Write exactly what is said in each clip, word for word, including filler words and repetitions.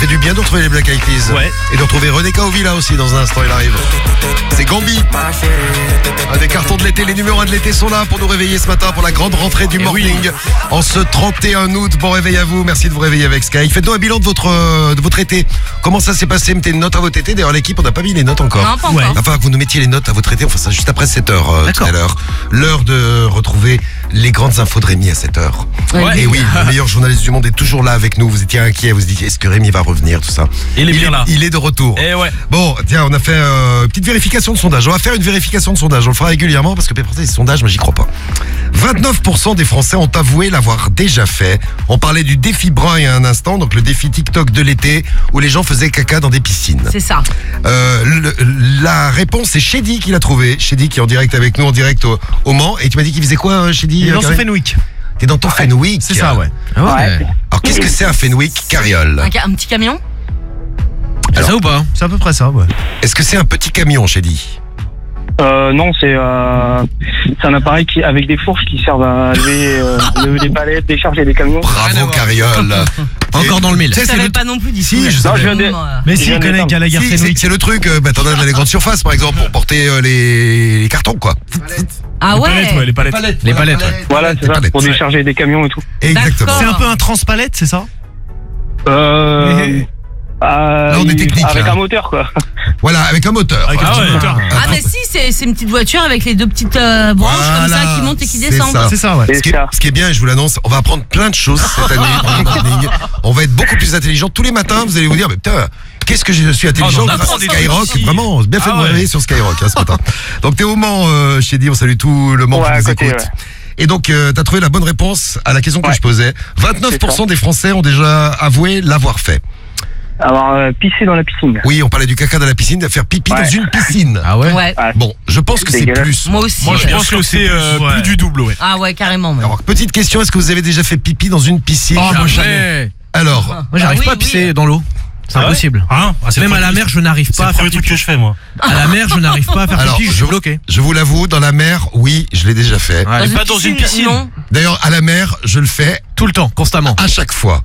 du bien de retrouver les Black Eyed Peas. Ouais. Et de retrouver René Kaovila aussi dans un instant, il arrive. C'est Gambi. Un des cartons de l'été, les numéros un de l'été sont là pour nous réveiller ce matin pour la grande rentrée du morning. Oui. En ce trente et un août, bon réveil à vous, merci de vous réveiller avec Sky. Faites-nous un bilan de votre, euh, de votre été. Comment ça s'est passé? Mettez une note à votre été. D'ailleurs, l'équipe, on n'a pas mis les notes encore. Non, pas encore. Ouais. Enfin, vous nous mettiez les notes à votre été, on fait ça juste après sept heures euh, tout à l'heure. L'heure de retrouver les grandes infos de Rémi à sept heures. Ouais. Et oui, le meilleur journaliste du monde est toujours là avec nous. Vous étiez inquiet, vous vous dites, est-ce que Rémi va revenir, tout ça. Il est bien là. Il est de retour. Et ouais. Bon, tiens, on a fait euh, petite vérification de sondage. On va faire une vérification de sondage. On le fera régulièrement parce que les Français, ces sondages, moi, j'y crois pas. vingt-neuf pour cent des Français ont avoué l'avoir déjà fait. On parlait du défi brun il y a un instant, donc le défi TikTok de l'été où les gens faisaient caca dans des piscines. C'est ça. Euh, le, la réponse, c'est Shady qui l'a trouvé. Shady qui est en direct avec nous, en direct au, au Mans. Et tu m'as dit qu'il faisait quoi, Shady? Il est dans son Fenwick. T'es dans ton Fenwick. C'est ça, ouais. Ah ouais. Alors, qu'est-ce que c'est un Fenwick, Cariole? Un, ca- un petit camion. C'est ça ou pas? C'est à peu près ça, ouais. Est-ce que c'est un petit camion, Shady? Euh, non, c'est euh, c'est un appareil qui avec des fourches qui servent à lever, euh, lever des palettes, décharger des camions. Bravo, Cariole. Encore dans le mille. Tu sais, Je c'est savais le... pas non plus d'ici. Si, je Non, savais. je viens de- Mais Il si, vient il de connaît l'éteindre. Gallagher Si, c'est, Fenwick. c'est le truc, euh, bah, t'en as dans les grandes surfaces, par exemple, pour porter euh, les... les cartons, quoi. Ah Les ouais. palettes, ouais, les palettes. Les palettes, ouais. Voilà, c'est Des ça, palettes, pour ouais. décharger des camions et tout. Exactement. D'accord. C'est un peu un transpalette, c'est ça? Euh, euh, Là, on est technique, avec là. un moteur, quoi. Voilà, avec un moteur. Avec un Voilà. petit moteur. Ah mais si, c'est c'est une petite voiture avec les deux petites euh, branches comme Voilà, ça qui montent et qui c'est descendent. ça. C'est ça, ouais. C'est Ce qui, est, ça. ce qui est bien, et je vous l'annonce, on va apprendre plein de choses cette année dans le morning. On va être beaucoup plus intelligents. Tous les matins, vous allez vous dire, mais putain, qu'est-ce que je suis intelligent Oh, on grâce apprend à des Skyrock. trucs ici. Vraiment, bien fait Ah de me ouais. réveiller sur Skyrock hein, ce matin. Donc t'es au Mans, euh, je t'ai dit, on salue tout le Mans Ouais, qui à nous côté, écoute. ouais. Et donc, euh, t'as trouvé la bonne réponse à la question que Ouais. je posais. vingt-neuf pour cent C'est des Français ont déjà avoué l'avoir fait. Avoir euh, pissé dans la piscine. Oui, on parlait du caca dans la piscine, de faire pipi Ouais. dans une piscine. Ah ouais? Ouais. Ah, Bon, je pense que c'est Dégueulasse. plus. Moi aussi. Moi, je euh. pense que c'est euh, Ouais. plus du double, ouais. Ah ouais, carrément. moi. Alors, petite question, est-ce que vous avez déjà fait pipi dans une piscine? Oh, moi jamais. Alors, Moi j'arrive Ah oui, pas à pisser oui. dans l'eau. C'est Ah ouais impossible. Hein ah, c'est Même le à la premier mer, je n'arrive truc- pas C'est à le faire premier truc pipi. que je fais, moi. À la mer, je n'arrive pas à faire alors pipi, je suis je, bloqué. je vous l'avoue, dans la mer, oui, je l'ai déjà fait. Ouais. Mais pas dans une piscine. Non. D'ailleurs, à la mer, je le fais Tout le temps, constamment. à chaque fois.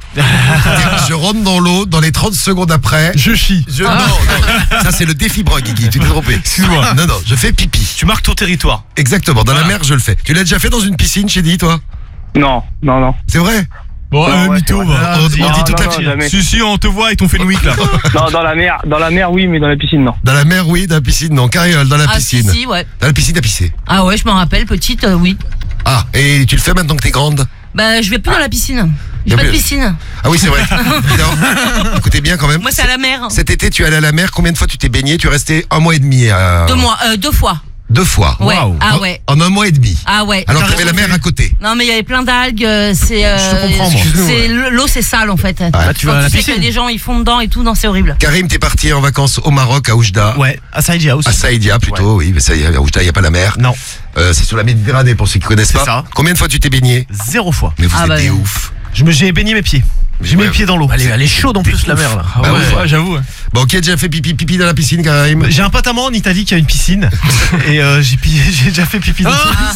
Je rentre dans l'eau, dans les trente secondes après. Je chie. Je, non, non, ça c'est le défi brun, Guigui, tu t'es trompé. Excuse-moi. Non, non, je fais pipi. Tu marques ton territoire. Exactement, dans la Voilà. mer, je le fais. Tu l'as déjà fait dans une piscine, j'ai dit, toi? Non, non, non. C'est vrai? Bon, Non, euh, ouais, mytho, c'est vrai. va. On, on On dit dit non, tout non, à non, fait. jamais. Si, si, on te voit avec ton Fenwick, là. Non, dans la mer, dans la mer, oui, mais dans la piscine, non. Dans la mer, oui, dans la piscine, non. Cariole, dans la Ah si piscine. si ouais. Dans la piscine, t'as pissé. Ah ouais, je m'en rappelle, petite, euh, oui. Ah, et tu le fais maintenant que t'es grande? Bah je vais plus dans la piscine. Y J'ai a pas de plus- piscine. Ah oui, c'est vrai. Non, écoutez bien quand même. Moi c'est à la mer. Cet été, tu es allé à la mer. Combien de fois tu t'es baigné? Tu es resté un mois et demi. À... Deux mois, euh, deux fois. Deux fois. Ouais. Waouh. Ah En- ouais. En un mois et demi. Ah ouais. Alors que t'avais la mer à côté. Non mais il y avait plein d'algues, euh, c'est euh, Je te comprends, moi. c'est l'eau c'est sale en fait. Ah, tu vas Quand à la tu sais que piscine. les gens ils font dedans et tout, non c'est horrible. Karim, t'es parti en vacances au Maroc, à Oujda. Ouais, à Saïdia aussi. À Saïdia plutôt, oui. Mais ça, y a- à Oujda, il n'y a pas la mer. Non, Euh, c'est sur la Méditerranée pour ceux qui connaissent C'est pas. ça. Combien de fois tu t'es baigné? zéro fois. Mais vous Ah êtes bah des non. ouf. Je me j'ai baigné mes pieds. J'ai mis Ouais. les pieds dans l'eau. Elle est, elle est chaude en plus, la mer, là. Ah Bah ouais. ouais. Ouais, j'avoue. ouais. Bon, qui a déjà fait pipi pipi dans la piscine, Karim? J'ai un pote à moi en Italie qui a une piscine. Et euh, j'ai pi- j'ai déjà fait pipi dans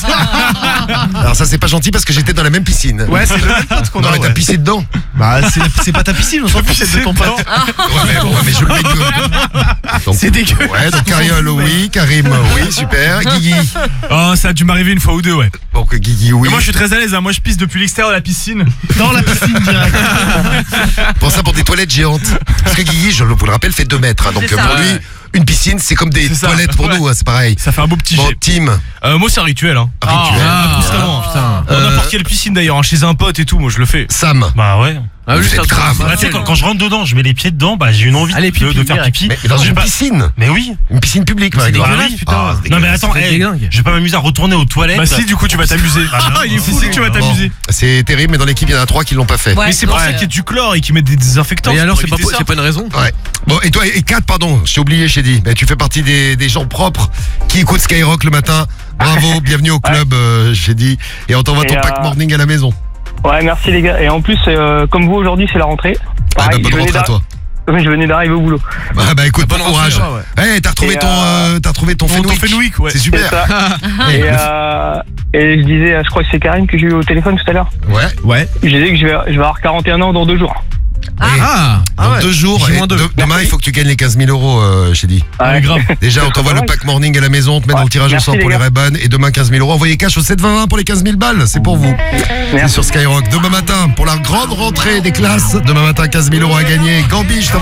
Ah. Alors ça, c'est pas gentil parce que j'étais dans la même piscine. Ouais, c'est le même pote qu'on Non, a. mais t'as ouais. pissé dedans. Bah, c'est c'est pas ta piscine, on s'en fout, c'est de ton pote. Ouais, mais, bon, ouais, mais je le mets que. Donc, C'est dégueu. Ouais, donc Cariole, oui. Karim, oui, super. Guigui. Oh, ça a dû m'arriver une fois ou deux, ouais. Donc Guigui, oui. Mais moi, je suis très à l'aise, hein. Moi, je pisse depuis l'extérieur de la piscine. Dans la piscine, direct. Pour ça, pour des toilettes géantes. Parce que Guigui, je vous le rappelle, fait deux mètres. hein. Donc C'est ça. pour lui, une piscine, c'est comme des C'est ça. toilettes pour Ouais. nous, hein, c'est pareil. Ça fait un beau petit Bon, jet. Tim, Euh, moi, c'est un rituel, hein. rituel. Ah, constamment. putain. Dans Euh, n'importe quelle piscine d'ailleurs, hein, chez un pote et tout, moi je le fais. Sam. Bah ouais. Ah, Vous juste êtes un truc. grave. Bah, tu sais, quand, quand je rentre dedans, je mets les pieds dedans, bah j'ai une envie Allez, de, pipi, de faire direct. pipi. Mais, mais dans J'ai une pas- piscine. Mais oui. Une piscine publique, par C'est exemple. dégueulasse, oui. putain. Ah, c'est Non mais dégueulasse. attends, C'est hey, dingue. je vais pas m'amuser à retourner aux toilettes. Bah si, du coup, tu vas t'amuser. Ah, non, il est non, fou, non, si tu vas non. t'amuser. C'est terrible, mais dans l'équipe, il y en a trois qui l'ont pas fait. Ouais. Mais c'est pour ça qu'il y a du chlore et qu'ils mettent des désinfectants. Et alors, pour c'est pas, éviter c'est ça. pas une raison? Ouais. Bon, et toi, et Kat, pardon, je t'ai oublié, j'ai dit. Mais tu fais partie des, des gens propres qui écoutent Skyrock le matin. Bravo, bienvenue au club, euh, j'ai dit. Et on t'envoie Et ton euh, pack morning à la maison. Ouais, merci les gars. Et en plus, euh, comme vous aujourd'hui, c'est la rentrée. Ah, Pareil, bah, bonne je venais rentrée à d'ar- toi. Oui, je venais d'arriver au boulot. Bah, bah écoute, bon bonne courage. rentrée, Eh, t'as retrouvé Et, ton, euh, euh, t'as retrouvé ton Ton- ton Fenwick. Fenwick, ouais. C'est C'est super. ça. et, euh, et je disais, euh, je crois que c'est Karim que j'ai eu au téléphone tout à l'heure. Ouais. Ouais. Je disais que je vais, je vais avoir quarante et un ans dans deux jours. Ah, Dans ouais. deux jours. J Et moins deux. de- demain, il faut que tu gagnes les quinze mille euros, euh, Chédi. Ah, ouais. grave. Déjà, on t'envoie le pack morning à la maison, on te met dans Ouais, le tirage au merci, sort pour les les gars. Ray-Ban. Et demain, quinze mille euros. Envoyez cash au sept vingt-un pour les quinze mille balles. C'est pour vous. C'est Merci. sur Skyrock. Demain matin, pour la grande rentrée des classes. Demain matin, quinze mille euros à gagner. Gambi, je t'envoie